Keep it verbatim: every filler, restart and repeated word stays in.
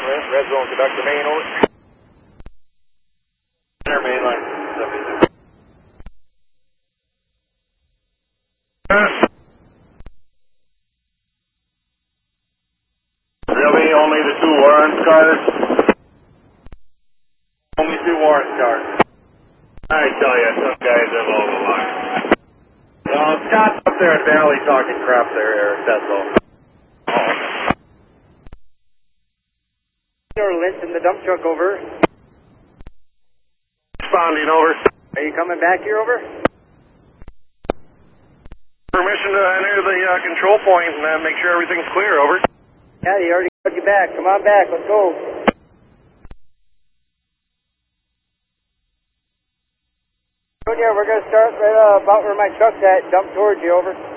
Red zone conductor main over. Center main line. seventy-two. Really, only the two warrant cars? Only two warrant cars. I tell you, some guys have all the line. Uh, Scott's up there at Valley talking crap there, Eric, that's all. You're Lynch in the dump truck, over. Responding, over. Are you coming back here, over? Permission to enter the uh, control point and uh, make sure everything's clear, over. Yeah, he already got you back. Come on back, let's go. Junior, we're going to start right uh, about where my truck's at, dump towards you, over.